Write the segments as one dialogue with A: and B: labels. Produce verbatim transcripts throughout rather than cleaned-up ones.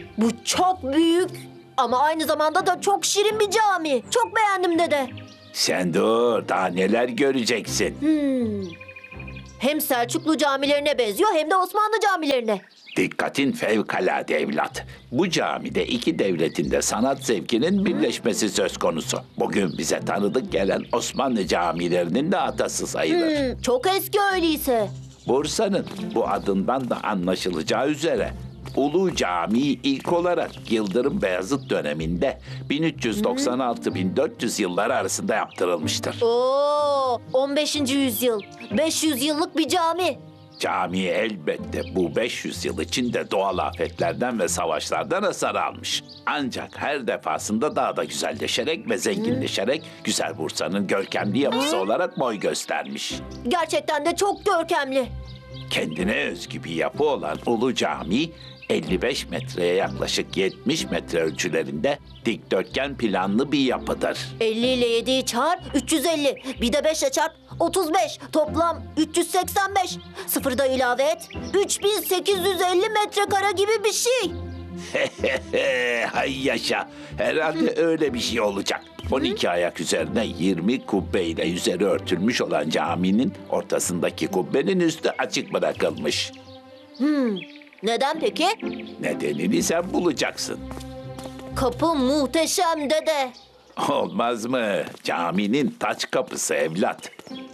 A: Bu çok büyük ama aynı zamanda da çok şirin bir cami. Çok beğendim dede.
B: Sen dur, daha neler göreceksin.
A: Hmm. Hem Selçuklu camilerine benziyor hem de Osmanlı camilerine.
B: Dikkatin fevkalade evlat. Bu camide iki devletin de sanat zevkinin birleşmesi söz konusu. Bugün bize tanıdık gelen Osmanlı camilerinin de atası sayılır.
A: Hmm, çok eski öyleyse.
B: Bursa'nın bu adından da anlaşılacağı üzere Ulu Camii ilk olarak Yıldırım Beyazıt döneminde bin üç yüz doksan altı bin dört yüz yılları arasında yaptırılmıştır.
A: Oo, on beşinci yüzyıl. beş yüz yıllık bir cami.
B: Cami elbette bu beş yüz yıl içinde doğal afetlerden ve savaşlardan hasar almış. Ancak her defasında daha da güzelleşerek ve zenginleşerek Güzel Bursa'nın görkemli yapısı olarak boy göstermiş.
A: Gerçekten de çok görkemli.
B: Kendine özgü bir yapı olan Ulu Cami, elli beş metreye yaklaşık yetmiş metre ölçülerinde dikdörtgen planlı bir yapıdır.
A: elli ile yediyi çarp üç yüz elli. Bir de beşle çarp otuz beş. Toplam üç yüz seksen beş. Sıfırı da ilave et. üç bin sekiz yüz elli metrekare gibi bir şey.
B: Hay yaşa, herhalde öyle bir şey olacak. on iki ayak üzerine yirmi kubbe ile üzeri örtülmüş olan caminin ortasındaki kubbenin üstü açık bırakılmış.
A: Neden peki?
B: Nedenini sen bulacaksın.
A: Kapı muhteşem dede.
B: Olmaz mı? Caminin taç kapısı evlat.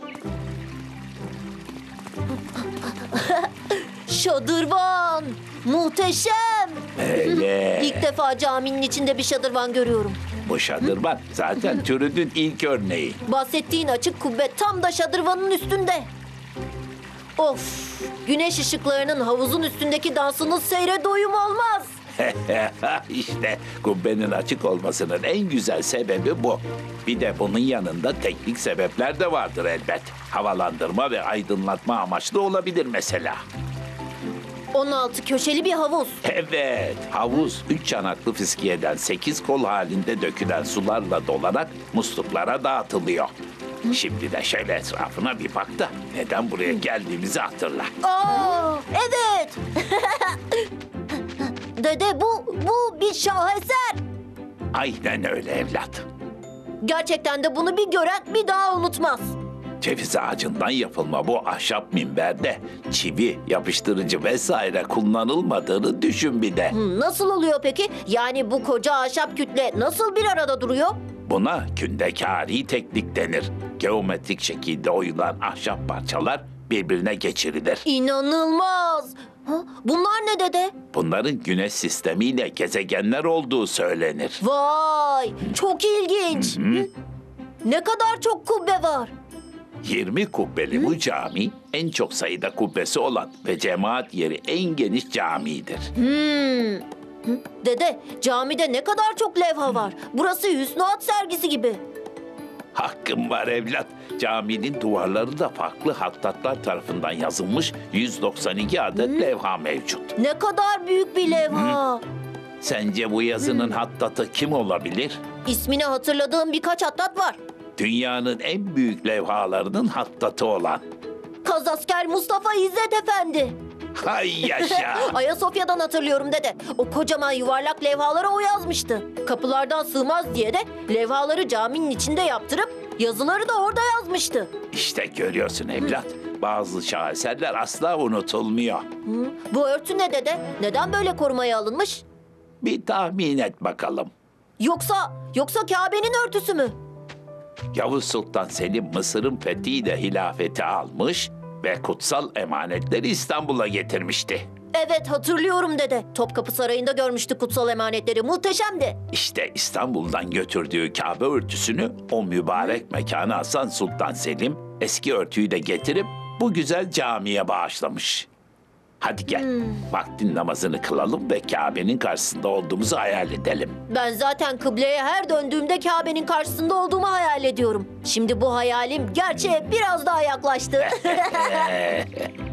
A: Şadırvan. Muhteşem.
B: Öyle.
A: İlk defa caminin içinde bir şadırvan görüyorum.
B: Bu şadırvan zaten türünün ilk örneği.
A: Bahsettiğin açık kubbe tam da şadırvanın üstünde. Of! Güneş ışıklarının havuzun üstündeki dansının seyre doyum olmaz.
B: İşte kubbenin açık olmasının en güzel sebebi bu. Bir de bunun yanında teknik sebepler de vardır elbet. Havalandırma ve aydınlatma amaçlı olabilir mesela.
A: on altı köşeli bir havuz.
B: Evet, havuz üç çanaklı fiskiyeden sekiz kol halinde dökülen sularla dolarak musluklara dağıtılıyor. Şimdi de şöyle etrafına bir bak da neden buraya geldiğimizi hatırla.
A: Aa, evet. Dede bu bu bir şaheser.
B: Aynen öyle evlat.
A: Gerçekten de bunu bir gören bir daha unutmaz.
B: Ceviz ağacından yapılma bu ahşap minberde çivi, yapıştırıcı vesaire kullanılmadığını düşün bir de.
A: Hmm, Nasıl oluyor peki? Yani bu koca ahşap kütle nasıl bir arada duruyor?
B: Buna kündekari teknik denir. Geometrik şekilde oyulan ahşap parçalar birbirine geçirilir.
A: İnanılmaz. Ha, bunlar ne dede?
B: Bunların güneş sistemiyle gezegenler olduğu söylenir.
A: Vay, çok ilginç. Hı? Ne kadar çok kubbe var.
B: yirmi kubbeli bu cami en çok sayıda kubbesi olan ve cemaat yeri en geniş camidir.
A: Hmm. Hı? Dede, camide ne kadar çok levha var. Burası Hüsnü sergisi gibi.
B: Hakkım var evlat. Caminin duvarlarında farklı hattatlar tarafından yazılmış yüz doksan iki adet levha mevcut.
A: Ne kadar büyük bir levha.
B: Sence bu yazının hattatı kim olabilir?
A: İsmini hatırladığım birkaç hattat var.
B: Dünyanın en büyük levhalarının hattatı olan.
A: Kazasker Mustafa İzzet Efendi.
B: Hay yaşa!
A: Ayasofya'dan hatırlıyorum dede. O kocaman yuvarlak levhalara o yazmıştı. Kapılardan sığmaz diye de levhaları caminin içinde yaptırıp yazıları da orada yazmıştı.
B: İşte görüyorsun evlat. Bazı şaheserler asla unutulmuyor.
A: Hı? Bu örtü ne dede? Neden böyle korumaya alınmış?
B: Bir tahmin et bakalım.
A: Yoksa, yoksa Kabe'nin örtüsü mü?
B: Yavuz Sultan Selim Mısır'ın fethiyle hilafeti almış ve kutsal emanetleri İstanbul'a getirmişti.
A: Evet hatırlıyorum dede. Topkapı Sarayı'nda görmüştük kutsal emanetleri. Muhteşemdi.
B: İşte İstanbul'dan götürdüğü Kabe örtüsünü o mübarek mekana Hasan Sultan Selim eski örtüyü de getirip bu güzel camiye bağışlamış. Hadi gel, vaktin namazını kılalım ve Kabe'nin karşısında olduğumuzu hayal edelim.
A: Ben zaten kıbleye her döndüğümde Kabe'nin karşısında olduğumu hayal ediyorum. Şimdi bu hayalim gerçeğe biraz daha yaklaştı.